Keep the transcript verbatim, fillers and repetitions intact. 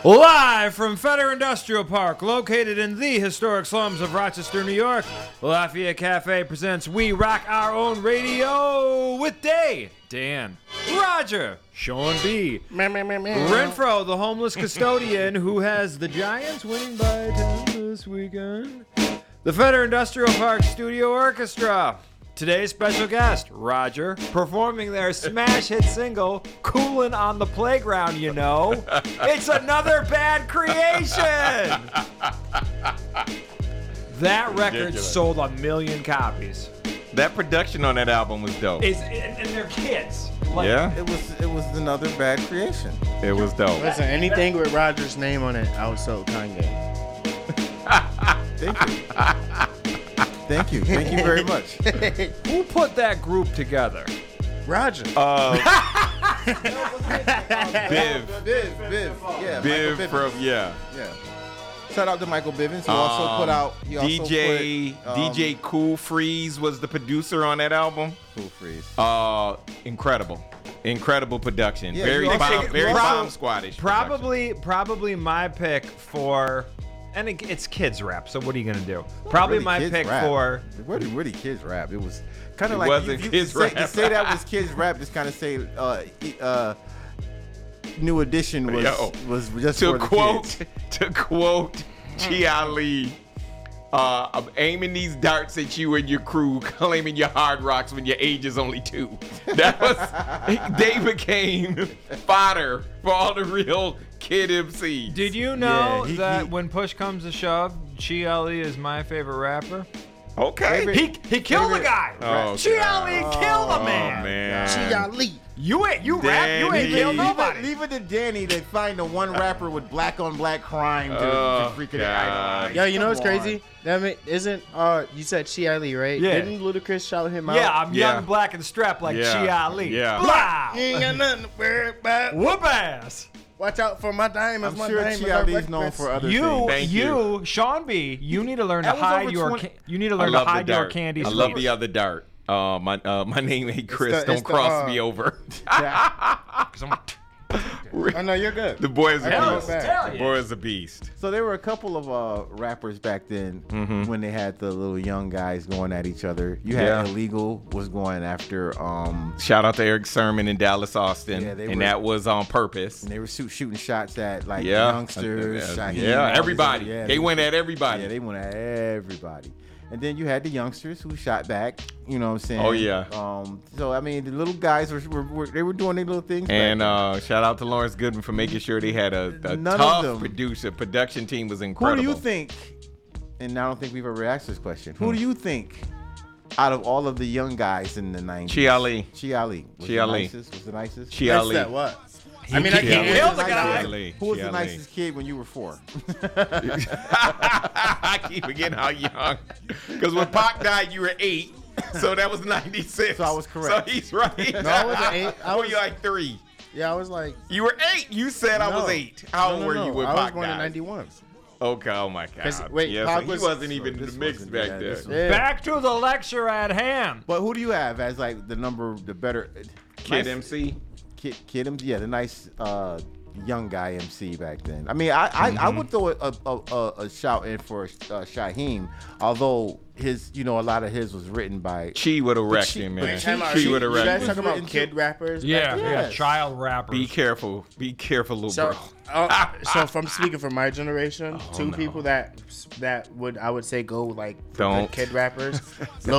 Live from Feder Industrial Park, located in the historic slums of Rochester, New York, Lafayette Cafe presents We Rock Our Own Radio with Day, Dan, Roger, Sean B, Renfro, the homeless custodian who has the Giants winning by ten this weekend, the Feder Industrial Park Studio Orchestra. Today's special guest, Roger, performing their smash hit single, Coolin' on the Playground, you know. It's another bad creation! That record Ridiculous. sold a million copies. That production on that album was dope. It's, and, and they're kids. Like, Yeah, It was it was another bad creation. it was dope. Listen, anything with Roger's name on it, I would sell Kanye. Thank you. Thank you. Thank you very much. Who put that group together? Roger. Uh, Biv, Biv, Biv, yeah, Michael Biv Bivins. from yeah. Yeah. Shout out to Michael Bivins, who also Um, put out. He also D J put, um, D J Cool Freeze was the producer on that album. Cool Freeze. Uh, incredible, incredible production. Yeah, very you also- bomb, very you also- bomb squadish. Probably, probably my pick for, and it, it's kids rap. So what are you gonna do? Probably Really my kids pick rap. for. Where did really kids rap? It was kind It of like wasn't you, you, kids to say, rap. to say that was kids rap. Just kind of say uh, e- uh, New Edition was Yo, was just to for the quote kids. to quote Chia Lee, uh, I'm aiming these darts at you and your crew, claiming your hard rocks when your age is only two. That was they became fodder for all the real kid M Cs. Did you know Yeah, he- that he- when push comes to shove, Chi Ali is my favorite rapper? Okay. He he killed the favorite- guy. Oh, Chi God. Ali killed a Oh man. man. Lee. You ain't you rap. You ain't Danny. killed Leave it, nobody. leave it to Danny to find the one rapper with black on black crime to, Oh, to freaking God. idolize. Yo, you know what's Come on. crazy? That mean, isn't uh you said Chia Lee, right? Yeah. Didn't Ludacris shout him out? Yeah, I'm Yeah. young, black, and strapped like Yeah. Chi Ali. Yeah. Blah. You ain't got nothing to worry about. Whoop ass. Watch out for my diamonds. I'm my sure diamonds Chia are Lee's known reckless. for other You, things. Thank you, Sean B. You need to learn to That was hide over your. twenty Ca- you need to I learn to love the hide your dart. candy. I love sweets. the other dart. Uh, my uh, my name ain't Chris. the- Don't it's the, cross uh, me over. Oh no, you're good. The boy is a Hell beast. yeah. The boy is a beast. So there were a couple of uh, rappers back then Mm-hmm. when they had the little young guys going at each other. You had Yeah. Illegal was going after, um, Shout out to Eric Sermon in Dallas, Austin, Yeah, they and were- that was on purpose. and they were shoot, shooting shots at like Yeah, youngsters, Uh, Shaheem, all yeah, these everybody. other- yeah, they went at everybody. Yeah, they went at everybody. And then you had the youngsters who shot back. You know what I'm saying? Oh, yeah. Um. So I mean, the little guys were, were, were they were doing their little things. back And then. uh, shout out to Lawrence Goodman for making sure they had a, a None of tough them. producer. Production team was who incredible. do you think? And I don't think we've ever asked this question. Who Hmm. do you think, out of all of the young guys in the nineties? Chi Ali. Chi Ali. Was Chi the Ali. nicest? Was the nicest? Chi That's Ali. that what? I mean, I Chi can't Ali. Killed the Chi guy. Ali. Who was Chi the Ali. nicest kid when you were four? I keep forgetting how young. Because when Pac died, you were eight. So that was ninety-six. So I was correct. So he's right. No, I wasn't eight. I I was- was like three. Yeah, I was like. You were eight. You said I was no. eight. How No, old no, were no. you when I was Pac born in died? ninety-one. Okay, oh my 'Cause- God. wait, yeah, Pac so he was- wasn't even in this the mix wasn't- back yeah, there. this was- Yeah. Back to the lecture at hand. But who do you have as like the number, the better Kid nice- M C. Kid, kid M C? Yeah, the nice uh, young guy M C back then. I mean, I I, I would throw a, a, a, a shout in for uh, Shaheem, although his, you know, a lot of his was written by. Chi would have wrecked Chi- him, but man. Chi- Time out. Chi You would have you wrecked guys him. talking about Written kid to- rappers? Yeah, back then? yeah, Yes. child rappers. Be careful. Be careful, little So, bro. uh, so if I'm speaking for my generation, two Oh, no. people that that would I would say go like for Don't. good kid rappers, Lil